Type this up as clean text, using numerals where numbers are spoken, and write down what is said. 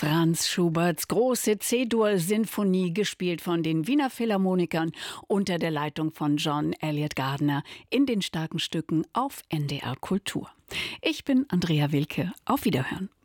Franz Schuberts große C-Dur-Sinfonie, gespielt von den Wiener Philharmonikern unter der Leitung von John Eliot Gardiner in den starken Stücken auf NDR Kultur. Ich bin Andrea Wilke. Auf Wiederhören.